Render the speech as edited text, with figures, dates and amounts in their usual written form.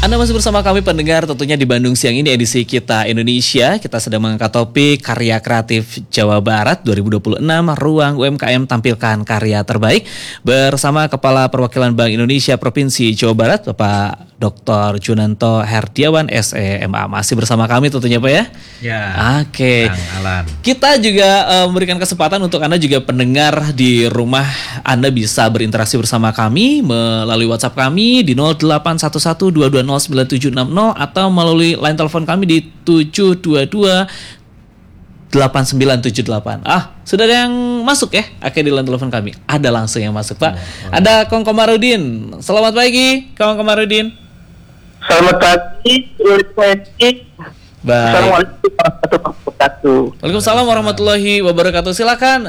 Anda masih bersama kami pendengar tentunya di Bandung Siang ini edisi Kita Indonesia. Kita sedang mengangkat topik Karya Kreatif Jawa Barat 2026, Ruang UMKM tampilkan karya terbaik bersama Kepala Perwakilan Bank Indonesia Provinsi Jawa Barat, Bapak Dr. Junanto Herdiawan SEMA. Masih bersama kami tentunya Pak ya? Ya. Oke. Kang Alan. Kita juga memberikan kesempatan untuk Anda juga pendengar di rumah, Anda bisa berinteraksi bersama kami melalui WhatsApp kami di 081122097760 atau melalui line telepon kami di 7228978. Sudah ada yang masuk ya? Oke, di line telepon kami. Ada langsung yang masuk, Pak. Ada Kong Komarudin. Selamat pagi, Kong Komarudin. Selamat pagi, Baik. Assalamualaikum warahmatullahi wabarakatuh. Waalaikumsalam warahmatullahi wabarakatuh. Silakan